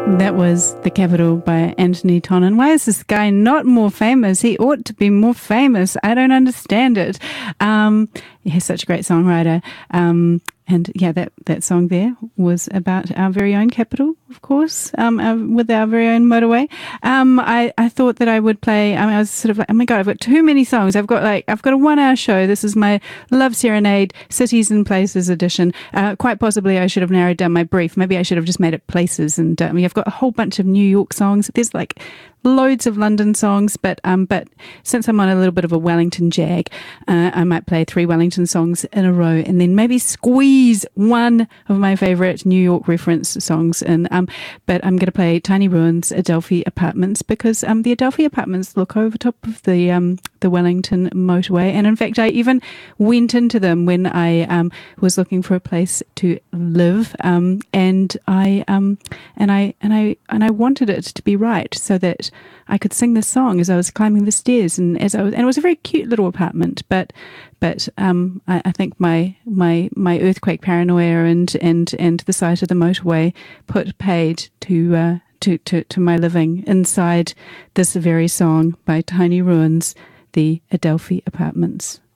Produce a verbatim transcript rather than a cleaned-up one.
That was The Capital by Anthony Tonnon. Why is this guy not more famous? He ought to be more famous. I don't understand it. Um, he's such a great songwriter. Um, and yeah, that, that song there was about our very own capital, of course, um, our, with our very own motorway. Um, I, I thought that I would play, I, mean, I was sort of like, oh my God, I've got too many songs. I've got like, I've got a one hour show. This is my Love Serenade Cities and Places edition. Uh, quite possibly I should have narrowed down my brief. Maybe I should have just made it places. And uh, I mean, I've got a whole bunch of New York songs. There's like loads of London songs, but um, but since I'm on a little bit of a Wellington jag, uh, I might play three Wellington songs in a row, and then maybe squeeze one of my favourite New York reference songs in. Um, but I'm going to play Tiny Ruins, Adelphi Apartments, because um, the Adelphi Apartments look over top of the um, the Wellington motorway, and in fact, I even went into them when I um, was looking for a place to live, um, and I um, and I and I and I wanted it to be right, so that I could sing this song as I was climbing the stairs, and as I was, and it was a very cute little apartment. But, but um, I, I think my my my earthquake paranoia and and and the sight of the motorway put paid to uh, to to to my living inside this very song by Tiny Ruins, the Adelphi Apartments.